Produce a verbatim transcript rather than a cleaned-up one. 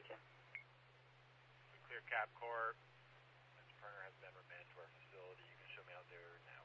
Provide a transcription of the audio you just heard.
you. We clear Cap Corp. Mister Perner has been remanded to our facility. You can show me out there now.